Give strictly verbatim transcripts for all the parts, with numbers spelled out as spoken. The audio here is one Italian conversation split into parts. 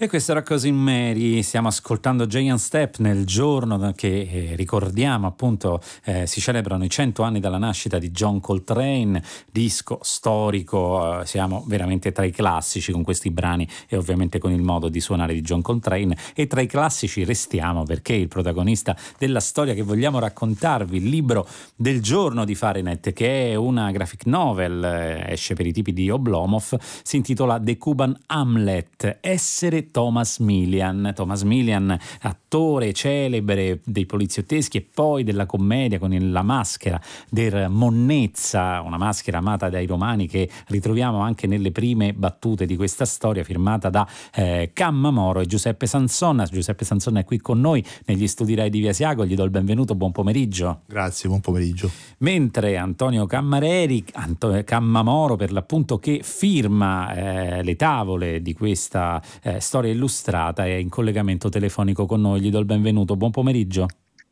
E questo era Cousin Mary. Stiamo ascoltando Giant Step nel giorno che eh, ricordiamo appunto eh, si celebrano i cento anni dalla nascita di John Coltrane, disco storico, eh, siamo veramente tra i classici con questi brani e ovviamente con il modo di suonare di John Coltrane, e tra i classici restiamo perché il protagonista della storia che vogliamo raccontarvi, il libro del giorno di Fahrenheit, che è una graphic novel, eh, esce per i tipi di Oblomov, si intitola The Cuban Hamlet. Essere Thomas Milian. Thomas Milian, attore celebre dei poliziotteschi e poi della commedia con la maschera del Monnezza, una maschera amata dai romani che ritroviamo anche nelle prime battute di questa storia, firmata da eh, Cammamoro e Giuseppe Sansonna. Giuseppe Sansonna è qui con noi negli studi Rai di Via Asiago, gli do il benvenuto, buon pomeriggio. Grazie, buon pomeriggio. Mentre Antonio Cammareri, Anto- Cammamoro per l'appunto, che firma eh, le tavole di questa eh, storia illustrata, è in collegamento telefonico con noi, gli do il benvenuto, buon pomeriggio.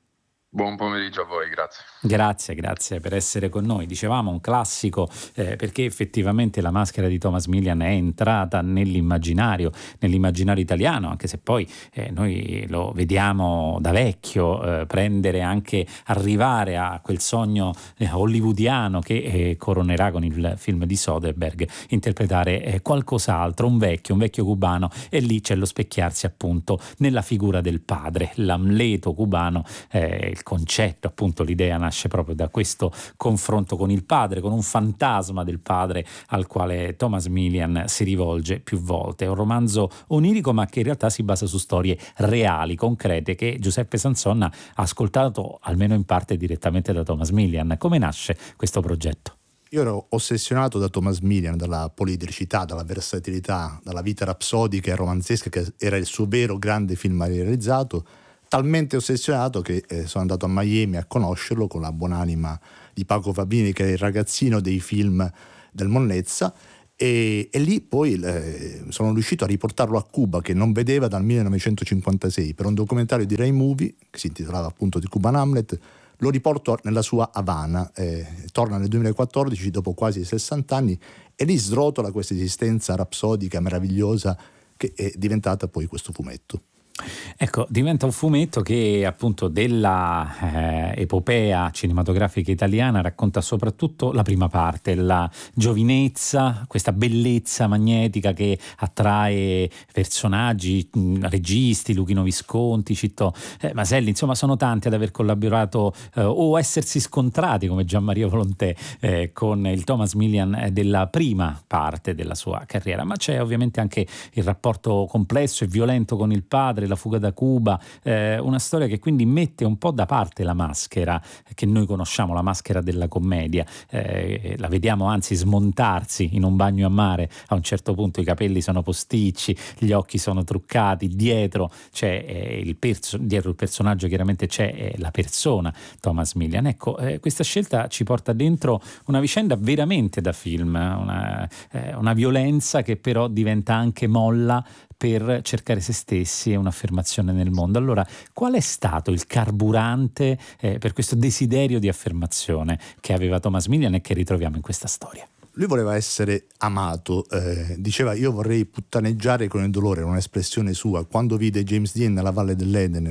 Buon pomeriggio a voi, grazie. Grazie, grazie per essere con noi. Dicevamo un classico eh, perché effettivamente la maschera di Thomas Milian è entrata nell'immaginario, nell'immaginario italiano, anche se poi eh, noi lo vediamo da vecchio eh, prendere anche, arrivare a quel sogno eh, hollywoodiano che eh, coronerà con il film di Soderbergh, interpretare eh, qualcos'altro, un vecchio, un vecchio cubano, e lì c'è lo specchiarsi appunto nella figura del padre, l'Amleto cubano. Eh, il concetto, appunto l'idea nasce proprio da questo confronto con il padre, con un fantasma del padre al quale Thomas Milian si rivolge più volte. È un romanzo onirico ma che in realtà si basa su storie reali, concrete, che Giuseppe Sansonna ha ascoltato almeno in parte direttamente da Thomas Milian. Come nasce questo progetto? Io ero ossessionato da Thomas Milian, dalla poliedricità, dalla versatilità, dalla vita rapsodica e romanzesca che era il suo vero grande film mai realizzato. Talmente ossessionato che eh, sono andato a Miami a conoscerlo con la buonanima di Paco Fabini, che è il ragazzino dei film del Monnezza, e, e lì poi eh, sono riuscito a riportarlo a Cuba, che non vedeva dal millenovecentocinquantasei, per un documentario di Rai Movie che si intitolava appunto di Cuban Hamlet. Lo riporto nella sua Havana, eh, torna nel duemilaquattordici dopo quasi sessanta anni e lì srotola questa esistenza rapsodica meravigliosa che è diventata poi questo fumetto. Ecco, diventa un fumetto che appunto della eh, epopea cinematografica italiana racconta soprattutto la prima parte, la giovinezza, questa bellezza magnetica che attrae personaggi, mh, registi, Luchino Visconti, Citto eh, Maselli, insomma sono tanti ad aver collaborato eh, o essersi scontrati come Gianmaria Volontè eh, con il Thomas Milian della prima parte della sua carriera, ma c'è ovviamente anche il rapporto complesso e violento con il padre, la fuga da Cuba, eh, una storia che quindi mette un po' da parte la maschera che noi conosciamo, la maschera della commedia, eh, la vediamo anzi smontarsi in un bagno a mare, a un certo punto i capelli sono posticci, gli occhi sono truccati, dietro c'è eh, il perso- dietro il personaggio chiaramente c'è eh, la persona Thomas Milian. Ecco, eh, questa scelta ci porta dentro una vicenda veramente da film, una, eh, una violenza che però diventa anche molla per cercare se stessi e un'affermazione nel mondo. Allora, qual è stato il carburante eh, per questo desiderio di affermazione che aveva Thomas Milian e che ritroviamo in questa storia? Lui voleva essere amato, eh, diceva io vorrei puttaneggiare con il dolore, era un'espressione sua. Quando vide James Dean nella Valle dell'Eden,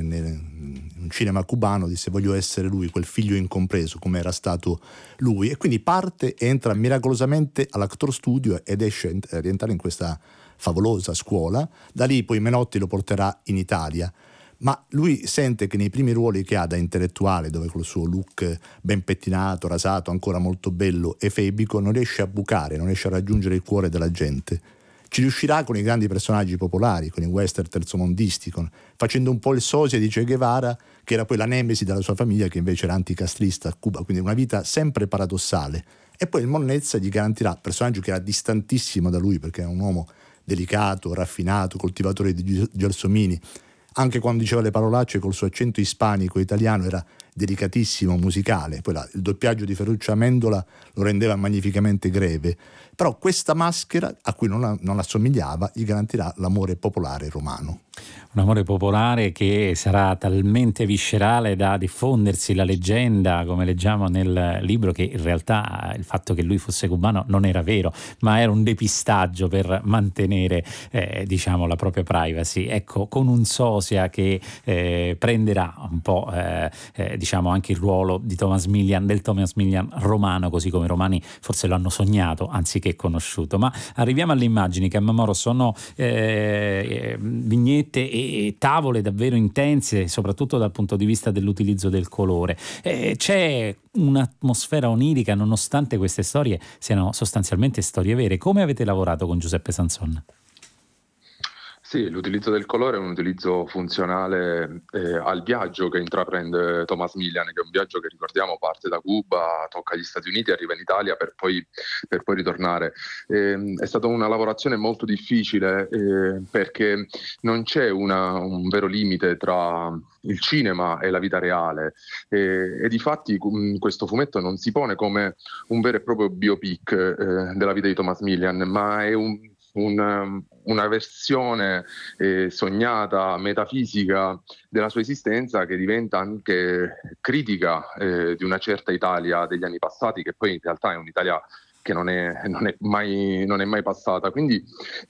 in un cinema cubano, disse voglio essere lui, quel figlio incompreso come era stato lui, e quindi parte, entra miracolosamente all'Actor Studio ed esce a rientrare in questa favolosa scuola. Da lì poi Menotti lo porterà in Italia, ma lui sente che nei primi ruoli che ha da intellettuale, dove col suo look ben pettinato, rasato, ancora molto bello, efebico, non riesce a bucare, non riesce a raggiungere il cuore della gente. Ci riuscirà con i grandi personaggi popolari, con i western terzomondisti, con, facendo un po' il sosia di Che Guevara, che era poi la nemesi della sua famiglia, che invece era anticastrista a Cuba, quindi una vita sempre paradossale. E poi il Monnezza gli garantirà, personaggio che era distantissimo da lui, perché è un uomo delicato, raffinato, coltivatore di gelsomini. Anche quando diceva le parolacce col suo accento ispanico italiano era delicatissimo, musicale. Poi la, il doppiaggio di Ferruccio Amendola lo rendeva magnificamente greve, però questa maschera, a cui non, non assomigliava, gli garantirà l'amore popolare romano. Un amore popolare che sarà talmente viscerale da diffondersi la leggenda, come leggiamo nel libro, che in realtà il fatto che lui fosse cubano non era vero, ma era un depistaggio per mantenere eh, diciamo la propria privacy. Ecco, con un sosia che eh, prenderà un po' eh, eh, diciamo anche il ruolo di Thomas Millian, del Thomas Millian romano, così come i romani forse lo hanno sognato anziché conosciuto. Ma arriviamo alle immagini, che a Mammoro sono eh, vignette e tavole davvero intense, soprattutto dal punto di vista dell'utilizzo del colore. Eh, c'è un'atmosfera onirica, nonostante queste storie siano sostanzialmente storie vere. Come avete lavorato con Giuseppe Sanson? Sì, l'utilizzo del colore è un utilizzo funzionale eh, al viaggio che intraprende Thomas Millian, che è un viaggio che, ricordiamo, parte da Cuba, tocca gli Stati Uniti, arriva in Italia per poi, per poi ritornare. Eh, è stata una lavorazione molto difficile eh, perché non c'è una, un vero limite tra il cinema e la vita reale e, e difatti questo fumetto non si pone come un vero e proprio biopic eh, della vita di Thomas Millian, ma è un Una, una versione eh, sognata, metafisica della sua esistenza, che diventa anche critica eh, di una certa Italia degli anni passati, che poi in realtà è un'Italia che non è, non è, mai, non è mai passata. Quindi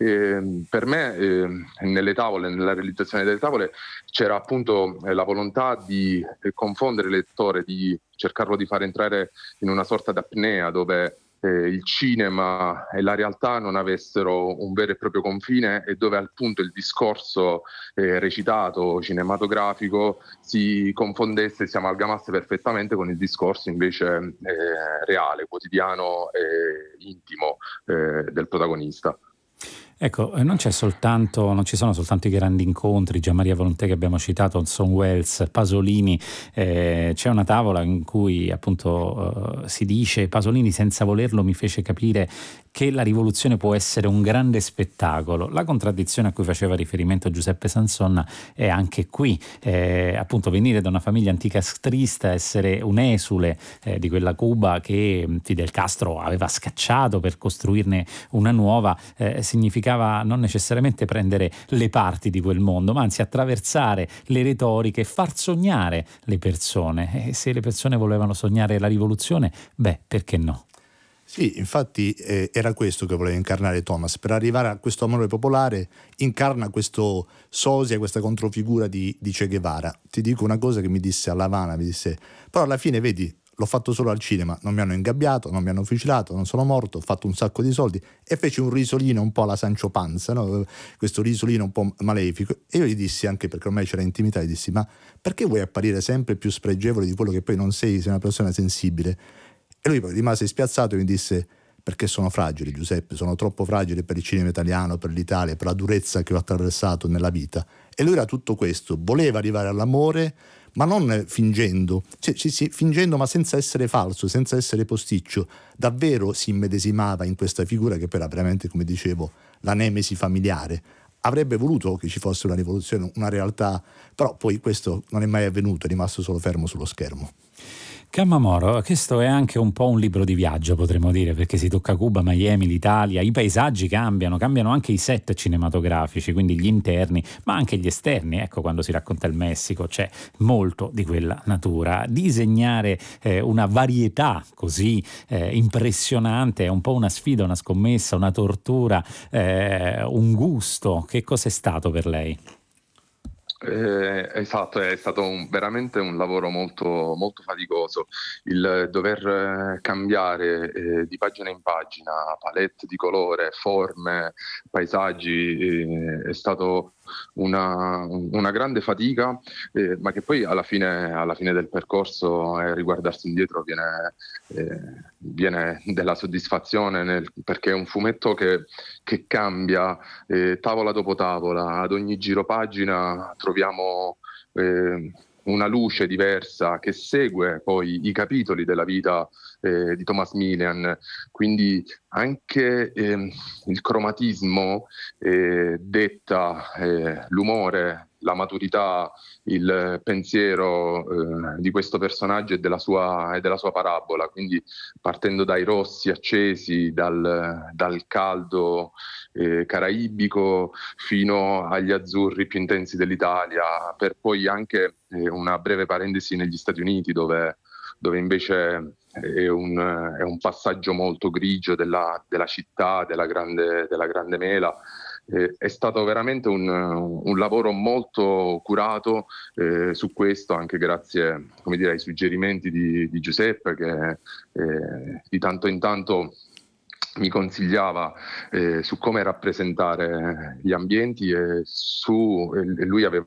eh, per me eh, nelle tavole, nella realizzazione delle tavole, c'era appunto eh, la volontà di eh, confondere il lettore, di cercarlo di far entrare in una sorta d'apnea dove Eh, il cinema e la realtà non avessero un vero e proprio confine e dove appunto il discorso eh, recitato, cinematografico, si confondesse e si amalgamasse perfettamente con il discorso invece eh, reale, quotidiano e intimo eh, del protagonista. Ecco, non c'è soltanto, non ci sono soltanto i grandi incontri, Gianmaria Volontè che abbiamo citato, Orson Welles, Pasolini, eh, c'è una tavola in cui appunto eh, si dice: Pasolini senza volerlo mi fece capire che la rivoluzione può essere un grande spettacolo. La contraddizione a cui faceva riferimento Giuseppe Sanson è anche qui, eh, appunto venire da una famiglia anticastrista, essere un esule eh, di quella Cuba che Fidel Castro aveva scacciato per costruirne una nuova, eh, significa non necessariamente prendere le parti di quel mondo, ma anzi attraversare le retoriche e far sognare le persone. E se le persone volevano sognare la rivoluzione, beh, perché no? Sì, infatti eh, era questo che voleva incarnare Thomas. Per arrivare a questo amore popolare incarna questo sosia, questa controfigura di, di Che Guevara. Ti dico una cosa che mi disse a La Habana, mi disse: però alla fine vedi, l'ho fatto solo al cinema, non mi hanno ingabbiato, non mi hanno fucilato, non sono morto, ho fatto un sacco di soldi, e fece un risolino un po' alla Sancho Panza, no? Questo risolino un po' malefico, e io gli dissi, anche perché ormai c'era intimità, gli dissi: ma perché vuoi apparire sempre più spregevole di quello che poi non sei, sei una persona sensibile? E lui poi rimase spiazzato e mi disse: perché sono fragile, Giuseppe, sono troppo fragile per il cinema italiano, per l'Italia, per la durezza che ho attraversato nella vita. E lui era tutto questo, voleva arrivare all'amore, ma non fingendo, cioè, sì, sì, fingendo ma senza essere falso, senza essere posticcio. Davvero si immedesimava in questa figura che poi era veramente, come dicevo, la nemesi familiare. Avrebbe voluto che ci fosse una rivoluzione, una realtà, però poi questo non è mai avvenuto, è rimasto solo fermo sullo schermo. Camamoro, questo è anche un po' un libro di viaggio, potremmo dire, perché si tocca Cuba, Miami, l'Italia, i paesaggi cambiano, cambiano anche i set cinematografici, quindi gli interni, ma anche gli esterni. Ecco, quando si racconta il Messico c'è molto di quella natura. Disegnare eh, una varietà così eh, impressionante è un po' una sfida, una scommessa, una tortura, eh, un gusto. Che cos'è stato per lei? Eh, esatto, è stato un, veramente un lavoro molto, molto faticoso. Il dover eh, cambiare eh, di pagina in pagina palette di colore, forme, paesaggi, eh, è stato una, una grande fatica, eh, ma che poi alla fine, alla fine del percorso, eh, riguardarsi indietro viene, eh, viene della soddisfazione, nel, perché è un fumetto che, che cambia eh, tavola dopo tavola. Ad ogni giro pagina troviamo eh, una luce diversa che segue poi i capitoli della vita eh, di Thomas Millian, quindi anche eh, il cromatismo eh, detta eh, l'umore la maturità, il pensiero eh, di questo personaggio e della sua, e della sua parabola, quindi partendo dai rossi accesi, dal, dal caldo eh, caraibico fino agli azzurri più intensi dell'Italia, per poi anche eh, una breve parentesi negli Stati Uniti, dove, dove invece è un, è un passaggio molto grigio della, della città, della grande, della grande mela. Eh, è stato veramente un, un lavoro molto curato eh, su questo, anche grazie, come dire, ai suggerimenti di, di Giuseppe, che eh, di tanto in tanto mi consigliava eh, su come rappresentare gli ambienti, e, su, e lui aveva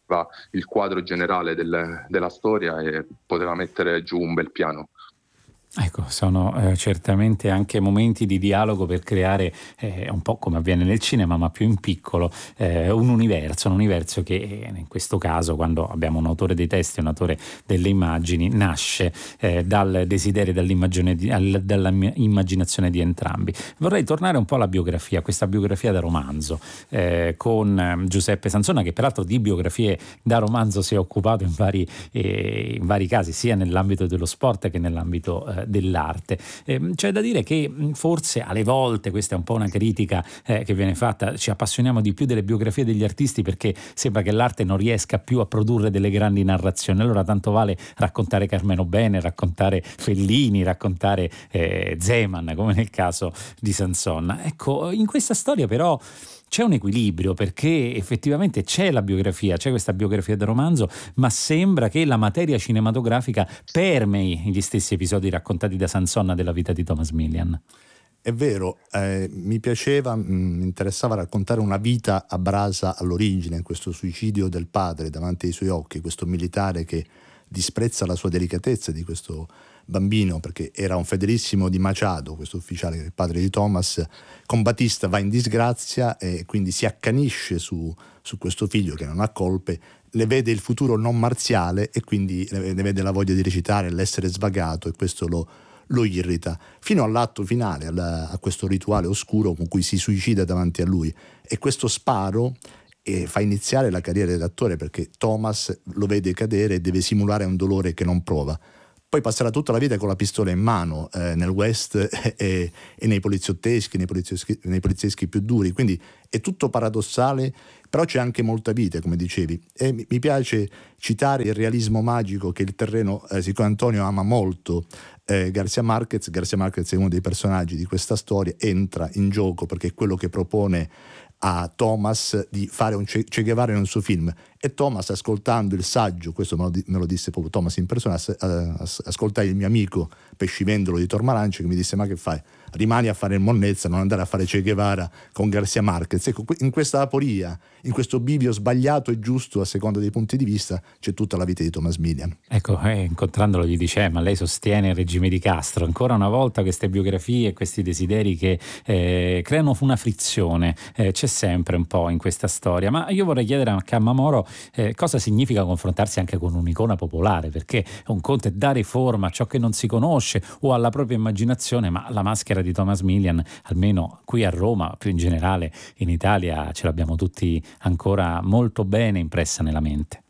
il quadro generale del, della storia e poteva mettere giù un bel piano. Ecco, sono eh, certamente anche momenti di dialogo per creare eh, un po' come avviene nel cinema, ma più in piccolo, eh, un universo, un universo che in questo caso, quando abbiamo un autore dei testi, un autore delle immagini, nasce eh, dal desiderio, dall'immagine di, al, dall'immaginazione di entrambi. Vorrei tornare un po' alla biografia, questa biografia da romanzo, eh, con Giuseppe Sanzona, che peraltro di biografie da romanzo si è occupato in vari, eh, in vari casi, sia nell'ambito dello sport che nell'ambito eh, dell'arte. Eh, c'è da dire che forse alle volte, questa è un po' una critica eh, che viene fatta, ci appassioniamo di più delle biografie degli artisti perché sembra che l'arte non riesca più a produrre delle grandi narrazioni. Allora tanto vale raccontare Carmelo Bene, raccontare Fellini, raccontare eh, Zeman, come nel caso di Sanson. Ecco, in questa storia però c'è un equilibrio, perché effettivamente c'è la biografia, c'è questa biografia da romanzo, ma sembra che la materia cinematografica permei gli stessi episodi raccontati da Sanson della vita di Thomas Milian. È vero, eh, mi piaceva, mi interessava raccontare una vita a brasa all'origine, questo suicidio del padre davanti ai suoi occhi, questo militare che disprezza la sua delicatezza di questo bambino, perché era un fedelissimo di Machado, questo ufficiale che è il padre di Thomas. Con Batista va in disgrazia e quindi si accanisce su, su questo figlio che non ha colpe, le vede il futuro non marziale e quindi ne vede la voglia di recitare, l'essere svagato, e questo lo, lo irrita, fino all'atto finale, alla, a questo rituale oscuro con cui si suicida davanti a lui. E questo sparo e fa iniziare la carriera d'attore, perché Thomas lo vede cadere e deve simulare un dolore che non prova. Poi passerà tutta la vita con la pistola in mano eh, nel West e, e nei poliziotteschi, nei polizieschi, nei polizieschi più duri, quindi è tutto paradossale, però c'è anche molta vita, come dicevi. E mi, mi piace citare il realismo magico, che il terreno, eh, siccome Antonio ama molto eh, Garcia Marquez. Garcia Marquez è uno dei personaggi di questa storia, entra in gioco perché è quello che propone a Thomas di fare un Che Guevara in un suo film, e Thomas, ascoltando il saggio, questo me lo, me lo disse proprio Thomas in persona, as, as, ascoltai il mio amico pescivendolo di Tormalancio, che mi disse: ma che fai? Rimani a fare il monnezza, non andare a fare Che Guevara con Garcia Marquez. Ecco, in questa aporia, in questo bivio sbagliato e giusto a seconda dei punti di vista, c'è tutta la vita di Thomas Milian. Ecco, eh, incontrandolo gli dice: eh, ma lei sostiene il regime di Castro. Ancora una volta queste biografie e questi desideri che eh, creano una frizione, eh, c'è sempre un po' in questa storia. Ma io vorrei chiedere a Cammamoro eh, cosa significa confrontarsi anche con un'icona popolare, perché un conto è dare forma a ciò che non si conosce o alla propria immaginazione, ma la maschera di Thomas Milian, almeno qui a Roma, più in generale in Italia, ce l'abbiamo tutti ancora molto bene impressa nella mente.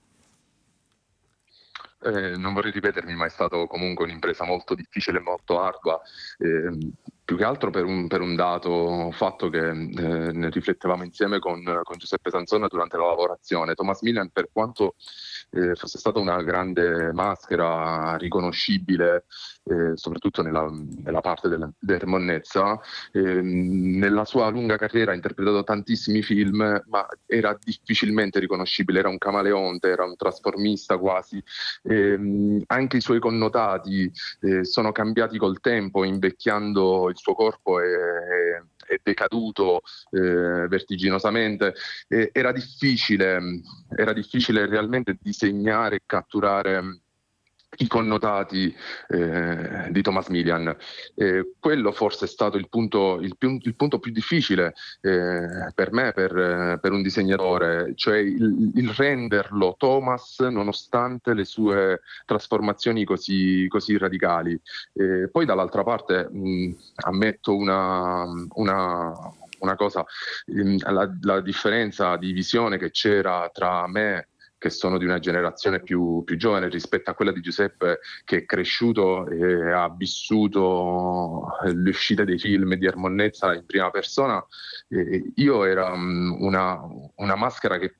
Eh, non vorrei ripetermi, ma è stato comunque un'impresa molto difficile e molto ardua, eh, più che altro per un, per un dato fatto che eh, ne riflettevamo insieme con, con Giuseppe Sanzona durante la lavorazione. Thomas Milian, per quanto eh, fosse stata una grande maschera riconoscibile, eh, soprattutto nella, nella parte del, del Monnezza, eh, nella sua lunga carriera ha interpretato tantissimi film, ma era difficilmente riconoscibile, era un camaleonte, era un trasformista quasi. Eh, anche i suoi connotati eh, sono cambiati col tempo, invecchiando il suo corpo è, è decaduto eh, vertiginosamente. Eh, era difficile, era difficile realmente disegnare e catturare i connotati eh, di Thomas Milian. Eh, quello forse è stato il punto, il più, il punto più difficile eh, per me, per, per un disegnatore, cioè il, il renderlo Thomas nonostante le sue trasformazioni così, così radicali. Eh, poi dall'altra parte mh, ammetto una, una una cosa, la, la differenza di visione che c'era tra me, che sono di una generazione più, più giovane, rispetto a quella di Giuseppe, che è cresciuto e ha vissuto le uscite dei film di Ermonnezza in prima persona. E io era una, una maschera che,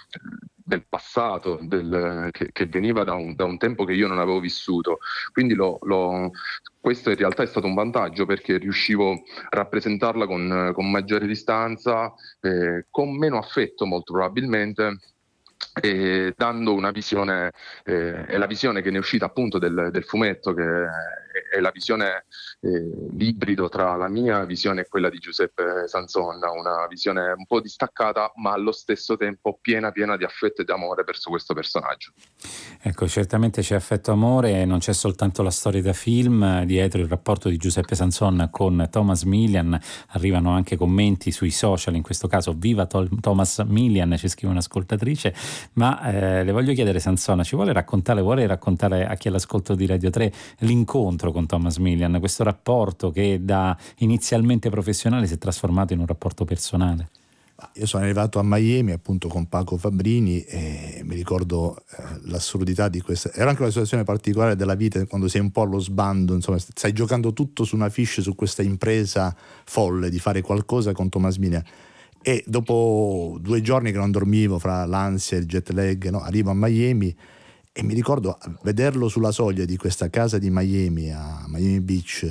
del passato, del, che, che veniva da un, da un tempo che io non avevo vissuto. Quindi lo, lo, questo in realtà è stato un vantaggio, perché riuscivo a rappresentarla con, con maggiore distanza, eh, con meno affetto molto probabilmente, e dando una visione, eh, è la visione che ne è uscita appunto del, del fumetto, che è, è la visione, eh, l'ibrido tra la mia visione e quella di Giuseppe Sanzonna, una visione un po' distaccata ma allo stesso tempo piena piena di affetto e di amore verso questo personaggio. Ecco, certamente c'è affetto e amore, non c'è soltanto la storia da film, dietro il rapporto di Giuseppe Sanzonna con Thomas Milian arrivano anche commenti sui social, in questo caso viva Thomas Milian, ci scrive un'ascoltatrice. Ma eh, le voglio chiedere, Sanzonna, ci vuole raccontare, vuole raccontare a chi è all'ascolto di Radio tre l'incontro con Thomas Milian, questo rapporto che da inizialmente professionale si è trasformato in un rapporto personale? Io sono arrivato a Miami appunto con Paco Fabrini e mi ricordo eh, l'assurdità di questa. Era anche una situazione particolare della vita, quando sei un po' allo sbando, insomma, stai giocando tutto su una fiche, su questa impresa folle di fare qualcosa con Thomas Milian. E dopo due giorni che non dormivo, fra l'ansia e il jet lag, no, arrivo a Miami e mi ricordo vederlo sulla soglia di questa casa di Miami, a Miami Beach,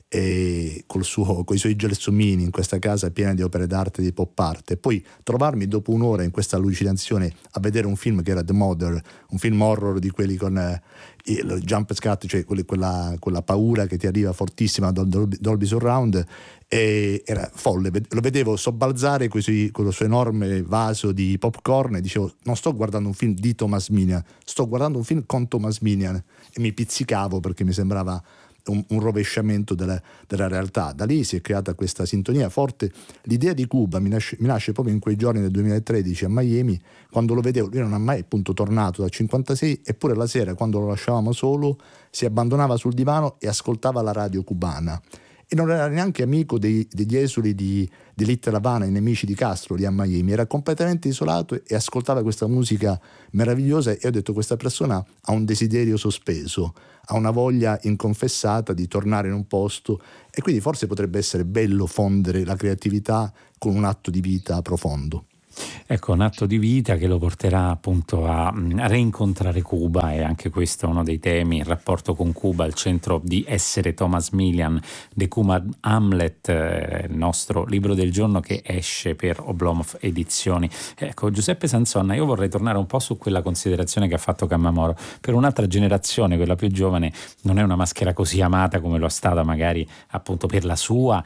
e col suo, con i suoi gelsomini in questa casa piena di opere d'arte, di pop art, e poi trovarmi dopo un'ora in questa allucinazione a vedere un film che era The Mother, un film horror di quelli con eh, il jump scare, cioè quella, quella paura che ti arriva fortissima dal Dolby, Dolby Surround, e era folle. Lo vedevo sobbalzare con il suo enorme vaso di popcorn e dicevo: non sto guardando un film di Thomas Milian, sto guardando un film con Thomas Milian, e mi pizzicavo perché mi sembrava un, un rovesciamento della, della realtà. Da lì si è creata questa sintonia forte. L'idea di Cuba mi nasce, mi nasce proprio in quei giorni del duemilatredici a Miami, quando lo vedevo. Lui non ha mai appunto tornato dal cinquantasei, eppure la sera, quando lo lasciavamo solo, si abbandonava sul divano e ascoltava la radio cubana. E non era neanche amico dei, degli esuli di, di Little Havana, i nemici di Castro lì a Miami, era completamente isolato e ascoltava questa musica meravigliosa. E ho detto: questa persona ha un desiderio sospeso, ha una voglia inconfessata di tornare in un posto, e quindi forse potrebbe essere bello fondere la creatività con un atto di vita profondo. Ecco, un atto di vita che lo porterà appunto a, a reincontrare Cuba, e anche questo è uno dei temi, il rapporto con Cuba al centro di Essere Thomas Milian, The Cuba Hamlet, eh, il nostro libro del giorno che esce per Oblomov Edizioni. Ecco, Giuseppe Sanzonna, io vorrei tornare un po' su quella considerazione che ha fatto Cammamoro. Per un'altra generazione, quella più giovane, non è una maschera così amata come lo è stata magari appunto per la sua,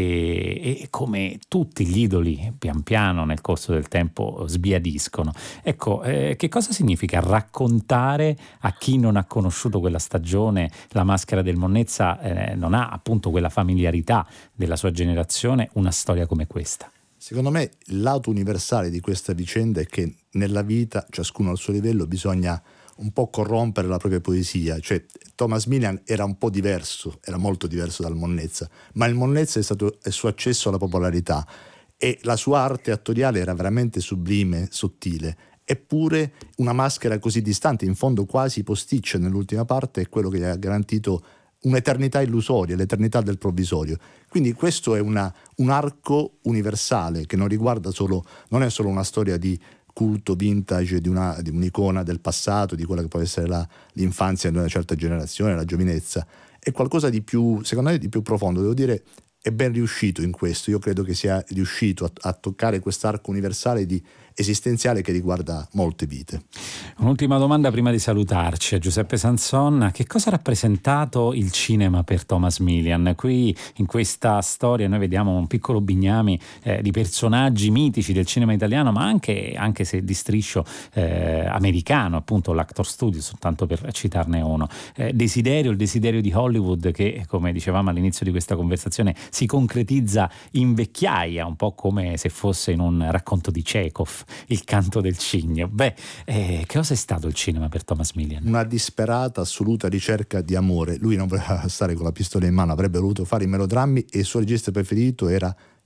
e, e come tutti gli idoli pian piano nel corso del tempo sbiadiscono. Ecco, eh, che cosa significa raccontare a chi non ha conosciuto quella stagione La maschera del Monnezza, eh, non ha appunto quella familiarità della sua generazione, una storia come questa? Secondo me il lato universale di questa vicenda è che nella vita, ciascuno al suo livello, bisogna un po' corrompere la propria poesia. Cioè Thomas Milian era un po' diverso, era molto diverso dal Monnezza, ma il Monnezza è stato il suo accesso alla popolarità, e la sua arte attoriale era veramente sublime, sottile. Eppure una maschera così distante, in fondo quasi posticcia nell'ultima parte, è quello che gli ha garantito un'eternità illusoria, l'eternità del provvisorio. Quindi questo è una, un arco universale che non riguarda solo, non è solo una storia di culto vintage di, una, di un'icona del passato, di quella che può essere la, l'infanzia di una certa generazione, la giovinezza. È qualcosa di più, secondo me, di più profondo. Devo dire, è ben riuscito in questo. Io credo che sia riuscito a, a toccare quest'arco universale di esistenziale che riguarda molte vite. Un'ultima domanda prima di salutarci. A Giuseppe Sanzonna, che cosa ha rappresentato il cinema per Thomas Milian? Qui in questa storia noi vediamo un piccolo bignami eh, di personaggi mitici del cinema italiano, ma anche, anche se di striscio eh, americano, appunto l'Actor Studio, soltanto per citarne uno. Eh, desiderio, il desiderio di Hollywood che, come dicevamo all'inizio di questa conversazione, si concretizza in vecchiaia, un po' come se fosse in un racconto di Chekhov, Il canto del cigno. Beh, eh, che cosa è stato il cinema per Thomas Milian? Una disperata, assoluta ricerca di amore. Lui non voleva stare con la pistola in mano, avrebbe voluto fare i melodrammi, e il suo regista preferito era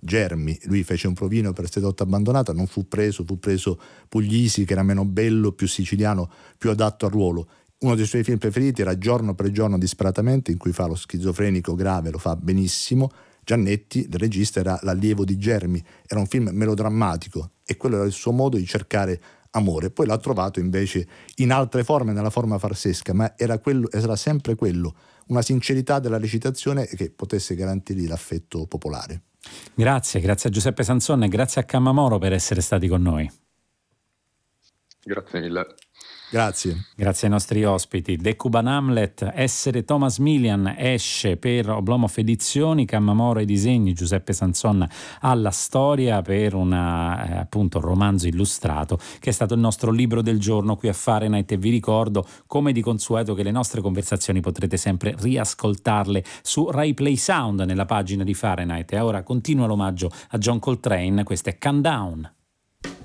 Germi, lui fece un provino per Sedotto abbandonata, non fu preso, fu preso Puglisi, che era meno bello, più siciliano, più adatto al ruolo. Uno dei suoi film preferiti era Giorno per giorno disperatamente, in cui fa lo schizofrenico grave, lo fa benissimo. Giannetti, il regista, era l'allievo di Germi, era un film melodrammatico e quello era il suo modo di cercare amore. Poi l'ha trovato invece in altre forme, nella forma farsesca, ma era, quello, era sempre quello, una sincerità della recitazione che potesse garantirgli l'affetto popolare. Grazie, grazie a Giuseppe Sanson e grazie a Cammamoro per essere stati con noi. Grazie mille. Grazie. Grazie ai nostri ospiti. The Cuban Hamlet, Essere Thomas Milian, esce per Oblomov Edizioni, Cammamoro ai disegni, Giuseppe Sanson alla storia, per una, eh, appunto, un romanzo illustrato che è stato il nostro libro del giorno qui a Fahrenheit. E vi ricordo, come di consueto, che le nostre conversazioni potrete sempre riascoltarle su Rai Play Sound nella pagina di Fahrenheit. E ora continua l'omaggio a John Coltrane, questo è Countdown.